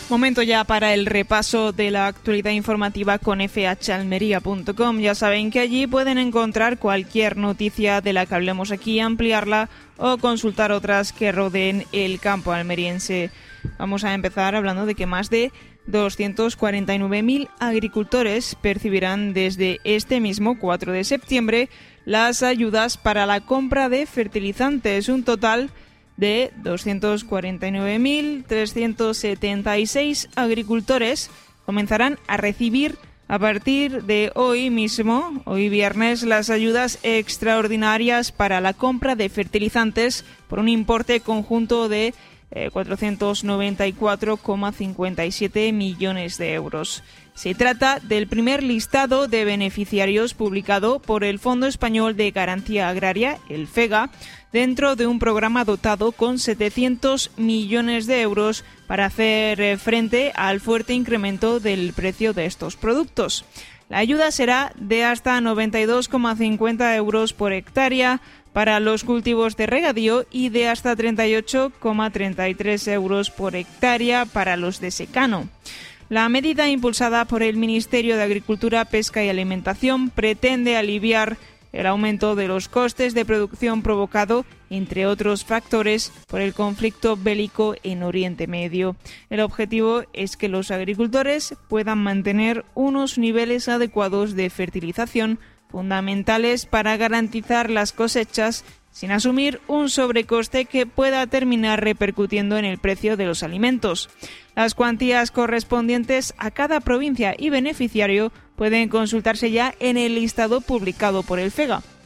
Momento ya para el repaso de la actualidad informativa con fhalmería.com. Ya saben que allí pueden encontrar cualquier noticia de la que hablemos aquí, ampliarla o consultar otras que rodeen el campo almeriense. Vamos a empezar hablando de que más de 249.000 agricultores percibirán desde este mismo 4 de septiembre las ayudas para la compra de fertilizantes, un total de 249.376 agricultores comenzarán a recibir a partir de hoy mismo, hoy viernes, las ayudas extraordinarias para la compra de fertilizantes por un importe conjunto de 494,57 millones de euros. Se trata del primer listado de beneficiarios publicado por el Fondo Español de Garantía Agraria, el FEGA, dentro de un programa dotado con 700 millones de euros para hacer frente al fuerte incremento del precio de estos productos. La ayuda será de hasta 92,50 euros por hectárea para los cultivos de regadío y de hasta 38,33 euros por hectárea para los de secano. La medida impulsada por el Ministerio de Agricultura, Pesca y Alimentación pretende aliviar el aumento de los costes de producción provocado, entre otros factores, por el conflicto bélico en Oriente Medio. El objetivo es que los agricultores puedan mantener unos niveles adecuados de fertilización, fundamentales para garantizar las cosechas sin asumir un sobrecoste que pueda terminar repercutiendo en el precio de los alimentos. Las cuantías correspondientes a cada provincia y beneficiario pueden consultarse ya en el listado publicado por el FEGA.